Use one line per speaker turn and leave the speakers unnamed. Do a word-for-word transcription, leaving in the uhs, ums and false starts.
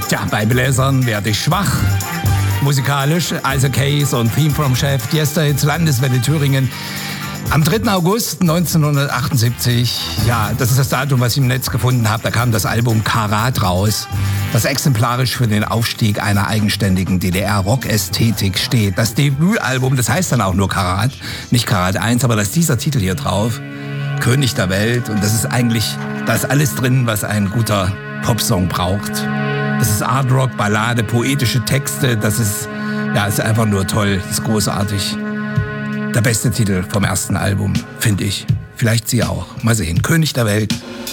Tja, bei Bläsern werde ich schwach. Musikalisch Isaac Hayes und Theme from Chef Yesterday zur Landeswelle Thüringen. Am dritten August neunzehnhundertachtundsiebzig, ja, das ist das Datum, was ich im Netz gefunden habe, da kam das Album Karat raus, das exemplarisch für den Aufstieg einer eigenständigen D D R-Rock-Ästhetik steht. Das Debütalbum, das heißt dann auch nur Karat, nicht Karat eins, aber da ist dieser Titel hier drauf, König der Welt, und das ist eigentlich, da ist alles drin, was ein guter Popsong braucht. Das ist Art Rock, Ballade, poetische Texte, das ist, ja, ist einfach nur toll, das ist großartig. Der beste Titel vom ersten Album, finde ich. Vielleicht Sie auch. Mal sehen. König der Welt.